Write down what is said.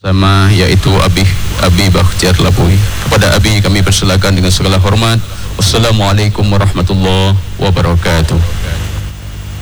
sama yaitu Abi Bakhtiar Lapui. Kepada Abi kami persilakan dengan segala hormat. Wassalamualaikum warahmatullahi wabarakatuh.